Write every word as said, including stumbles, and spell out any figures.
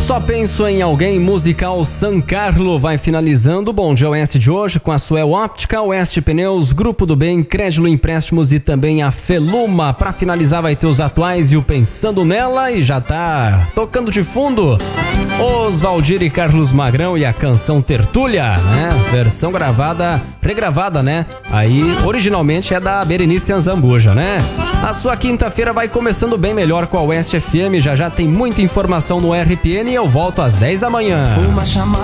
Só penso em alguém, musical San Carlo vai finalizando o Bom Dia Oeste de hoje com a Suel Óptica, Oeste Pneus, Grupo do Bem, Crédito Empréstimos e também a Feluma. Pra finalizar vai ter os atuais e o Pensando Nela e já tá tocando de fundo Oswaldir e Carlos Magrão e a canção Tertúlia, né? Versão gravada, regravada, né? Aí originalmente é da Berenice Anzambuja, né? A sua quinta-feira vai começando bem melhor com a Oeste F M, já já tem muita informação no R P N e eu volto às dez da manhã. Uma chamada